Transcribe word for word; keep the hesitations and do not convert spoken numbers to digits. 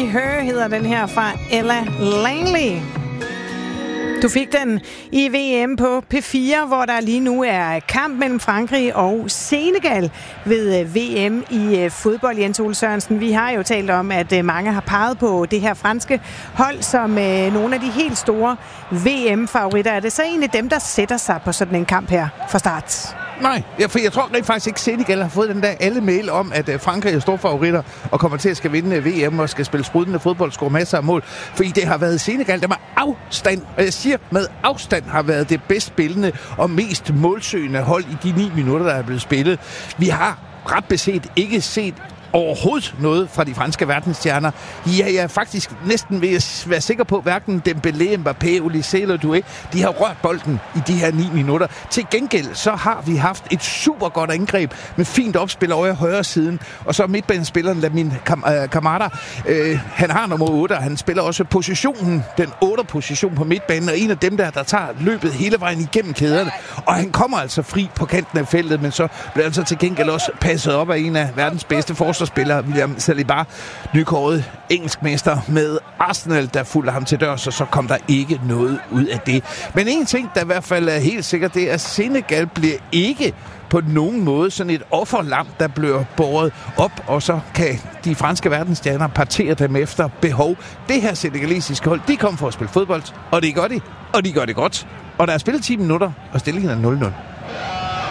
Her hedder den her fra Ella Langley. Du fik den i V M på P fire, hvor der lige nu er kamp mellem Frankrig og Senegal ved V M i fodbold. Jens Ole Sørensen, vi har jo talt om, at mange har peget på det her franske hold som nogle af de helt store V M-favoritter. Er det så egentlig dem, der sætter sig på sådan en kamp her fra start? Nej, for jeg tror rent faktisk ikke, Senegal har fået den der alle mail om, at Frankrig er store favoritter og kommer til at skal vinde V M og skal spille sprudende fodbold, score masser af mål. Fordi det har været Senegal, der med afstand, og jeg siger med afstand, har været det bedst spillende og mest målsøgende hold i de ni minutter, der er blevet spillet. Vi har ret beset ikke set overhovedet noget fra de franske verdensstjerner. Ja, jeg er faktisk næsten ved at være sikker på, at hverken Dembélé, Mbappé, Olise eller Doué, de har rørt bolden i de her ni minutter. Til gengæld så har vi haft et super godt angreb med fint opspil over i højre siden, og så midtbanespilleren Lamine Camara. Øh, han har nummer otte, og han spiller også positionen, den otte position på midtbanen, og en af dem der, der tager løbet hele vejen igennem kæderne. Og han kommer altså fri på kanten af feltet, men så bliver han så til gengæld også passet op af en af verdens bedste forsvarsspillere, William Saliba, nykåret engelskmester med Arsenal, der fulgte ham til dørs, og så kom der ikke noget ud af det. Men en ting, der i hvert fald er helt sikkert, det er, at Senegal bliver ikke på nogen måde sådan et offerlam, der bliver båret op, og så kan de franske verdensstjerner partere dem efter behov. Det her senegalesiske hold, de kom for at spille fodbold, og det gør de, og de gør det godt. Og der er spillet ti minutter, og stillingen er nul nul.